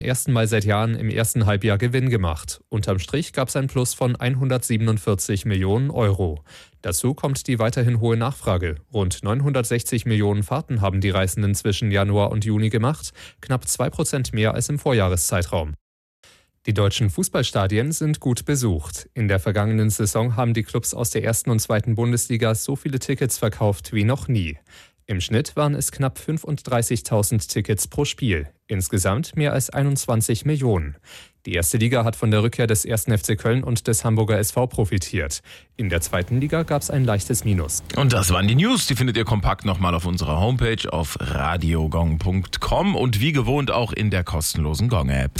Ersten Mal seit Jahren im ersten Halbjahr Gewinn gemacht. Unterm Strich gab es ein Plus von 147 Millionen Euro. Dazu kommt die weiterhin hohe Nachfrage. Rund 960 Millionen Fahrten haben die Reisenden zwischen Januar und Juni gemacht, knapp 2% mehr als im Vorjahreszeitraum. Die deutschen Fußballstadien sind gut besucht. In der vergangenen Saison haben die Clubs aus der ersten und zweiten Bundesliga so viele Tickets verkauft wie noch nie. Im Schnitt waren es knapp 35.000 Tickets pro Spiel. Insgesamt mehr als 21 Millionen. Die erste Liga hat von der Rückkehr des 1. FC Köln und des Hamburger SV profitiert. In der zweiten Liga gab es ein leichtes Minus. Und das waren die News. Die findet ihr kompakt nochmal auf unserer Homepage auf radiogong.com und wie gewohnt auch in der kostenlosen Gong-App.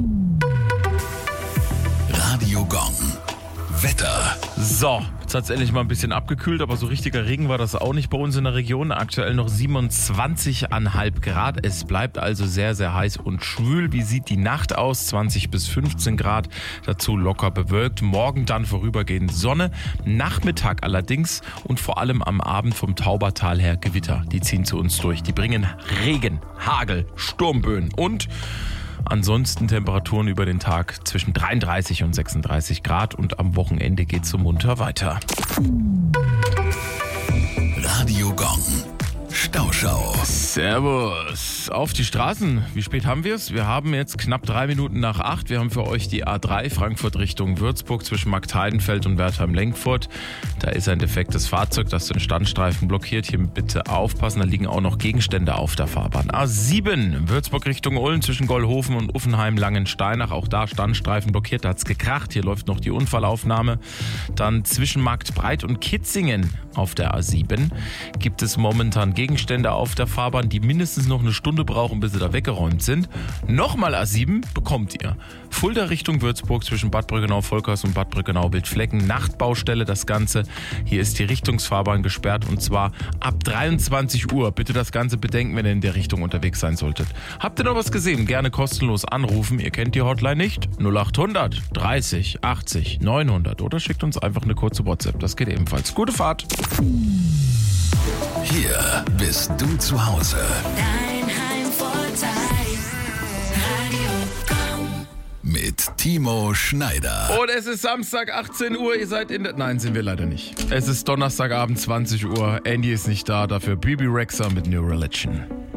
Radio Gong. Wetter. So, jetzt hat es endlich mal ein bisschen abgekühlt, aber so richtiger Regen war das auch nicht bei uns in der Region. Aktuell noch 27,5 Grad. Es bleibt also sehr, sehr heiß und schwül. Wie sieht die Nacht aus? 20 bis 15 Grad. Dazu locker bewölkt. Morgen dann vorübergehend Sonne. Nachmittag allerdings und vor allem am Abend vom Taubertal her Gewitter. Die ziehen zu uns durch. Die bringen Regen, Hagel, Sturmböen und ansonsten Temperaturen über den Tag zwischen 33 und 36 Grad und am Wochenende geht's so munter weiter. Radio Gong. Stauschau. Servus. Auf die Straßen. Wie spät haben wir es? Wir haben jetzt knapp 3 Minuten nach 8. Wir haben für euch die A3 Frankfurt Richtung Würzburg zwischen Marktheidenfeld und Wertheim-Lenkfurt. Da ist ein defektes Fahrzeug, das den Standstreifen blockiert. Hier bitte aufpassen, da liegen auch noch Gegenstände auf der Fahrbahn. A7 Würzburg Richtung Ulm zwischen Gollhofen und Uffenheim-Langensteinach. Auch da Standstreifen blockiert, da hat es gekracht. Hier läuft noch die Unfallaufnahme. Dann zwischen Marktbreit und Kitzingen auf der A7 gibt es momentan Gegenstände auf der Fahrbahn, die mindestens noch eine Stunde brauchen, bis sie da weggeräumt sind. Nochmal A7 bekommt ihr. Fulda Richtung Würzburg zwischen Bad Brückenau-Volkers und Bad Brückenau-Bildflecken. Nachtbaustelle das Ganze. Hier ist die Richtungsfahrbahn gesperrt und zwar ab 23 Uhr. Bitte das Ganze bedenken, wenn ihr in der Richtung unterwegs sein solltet. Habt ihr noch was gesehen? Gerne kostenlos anrufen. Ihr kennt die Hotline nicht? 0800 30 80 900 oder schickt uns einfach eine kurze WhatsApp. Das geht ebenfalls. Gute Fahrt. Hier bist du zu Hause. Dein Heimvorteil. Radio Gong. Mit Timo Schneider. Und es ist Samstag, 18 Uhr. Ihr seid in der... Nein, sind wir leider nicht. Es ist Donnerstagabend, 20 Uhr. Andy ist nicht da. Dafür Bibi Rexha mit New Religion.